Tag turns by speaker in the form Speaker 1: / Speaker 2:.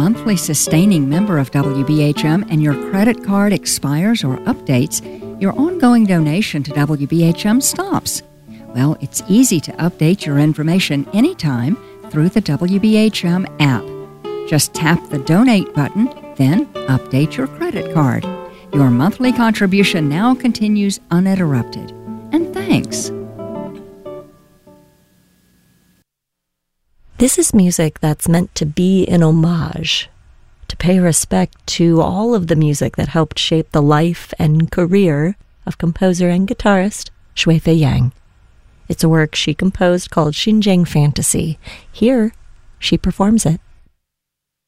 Speaker 1: monthly sustaining member of WBHM and your credit card expires or updates, your ongoing donation to WBHM stops. Well, it's easy to update your information anytime through the WBHM app. Just tap the donate button, then update your credit card. Your monthly contribution now continues uninterrupted. And thanks.
Speaker 2: This is music that's meant to be an homage, to pay respect to all of the music that helped shape the life and career of composer and guitarist Shui Fei Yang. It's a work she composed called Xinjiang Fantasy. Here, she performs it.